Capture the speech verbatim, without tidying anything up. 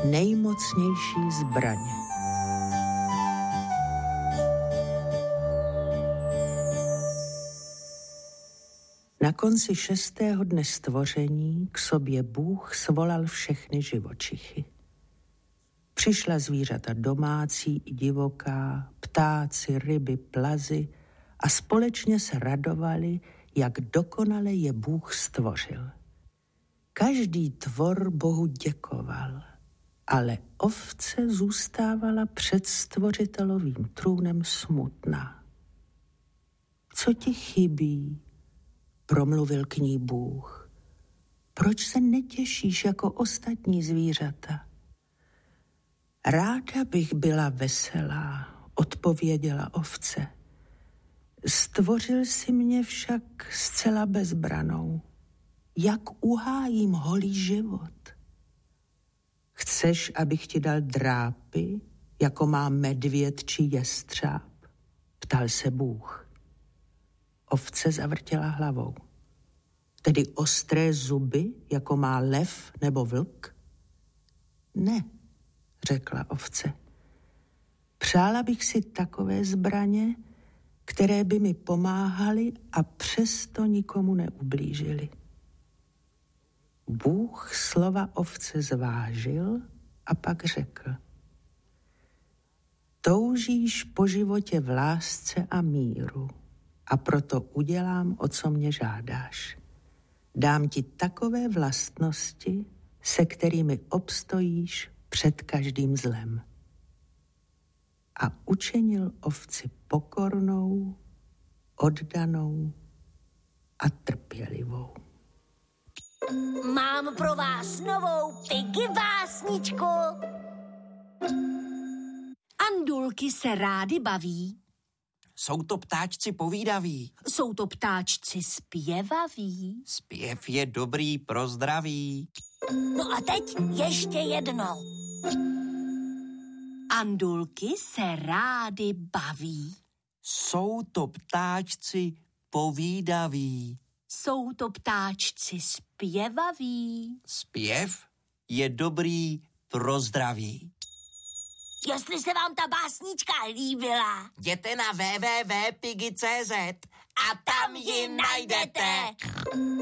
nejmocnější zbraň. Na konci šestého dne stvoření k sobě Bůh svolal všechny živočichy. Přišla zvířata domácí i divoká, ptáci, ryby, plazy a společně se radovali, jak dokonale je Bůh stvořil. Každý tvor Bohu děkoval, ale ovce zůstávala před stvořitelovým trůnem smutná. Co ti chybí? Promluvil k ní Bůh. Proč se netěšíš jako ostatní zvířata? Ráda bych byla veselá, odpověděla ovce. Stvořil si mě však zcela bezbranou. Jak uhájím holý život? Chceš, abych ti dal drápy, jako má medvěd či jestřáb? Ptal se Bůh. Ovce zavrtěla hlavou. Tedy ostré zuby, jako má lev nebo vlk? Ne, řekla ovce. Přála bych si takové zbraně, které by mi pomáhaly a přesto nikomu neublížily. Bůh slova ovce zvážil a pak řekl. Toužíš po životě v lásce a míru a proto udělám, o co mě žádáš. Dám ti takové vlastnosti, se kterými obstojíš před každým zlem. A učinil ovci pokornou, oddanou a trpělivou. Mám pro vás novou Piggy básničku. Andulky se rády baví. Jsou to ptáčci povídaví. Jsou to ptáčci zpěvaví. Zpěv je dobrý pro zdraví. No a teď ještě jednou. Andulky se rády baví. Jsou to ptáčci povídaví. Jsou to ptáčci zpěvaví. Zpěv je dobrý pro zdraví. Jestli se vám ta básnička líbila, jděte na w w w tečka piggy tečka c z a tam ji najdete.